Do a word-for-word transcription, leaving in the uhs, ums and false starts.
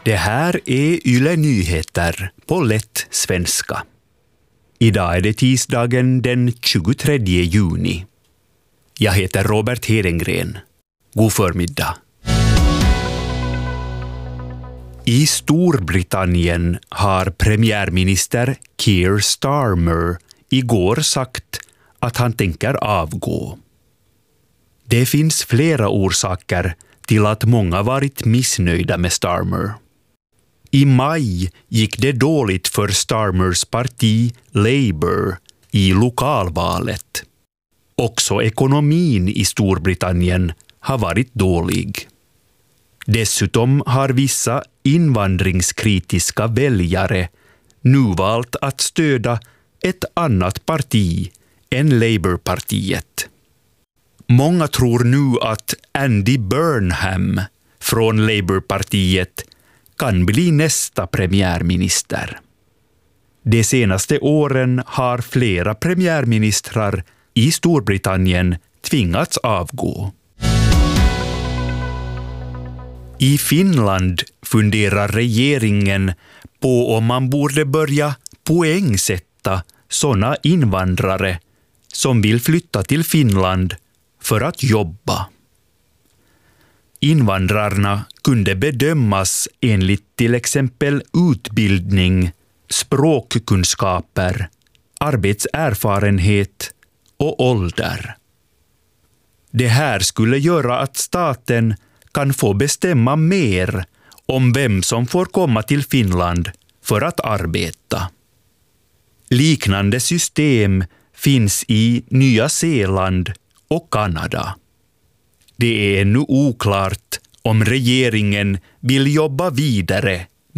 Det här är Yle Nyheter på lätt svenska. Idag är det tisdagen den tjugotredje juni. Jag heter Robert Hedengren. God förmiddag. I Storbritannien har premiärminister Keir Starmer igår sagt att han tänker avgå. Det finns flera orsaker till att många varit missnöjda med Starmer. I maj gick det dåligt för Starmers parti Labour i lokalvalet. Också ekonomin i Storbritannien har varit dålig. Dessutom har vissa invandringskritiska väljare nu valt att stödja ett annat parti än Labourpartiet. Många tror nu att Andy Burnham från Labourpartiet kan bli nästa premiärminister. De senaste åren har flera premiärministrar i Storbritannien tvingats avgå. I Finland funderar regeringen på om man borde börja poängsätta sådana invandrare som vill flytta till Finland för att jobba. Invandrarna kunde bedömas enligt till exempel utbildning, språkkunskaper, arbetserfarenhet och ålder. Det här skulle göra att staten kan få bestämma mer om vem som får komma till Finland för att arbeta. Liknande system finns i Nya Zeeland och Kanada. Det är ännu oklart om regeringen vill jobba vidare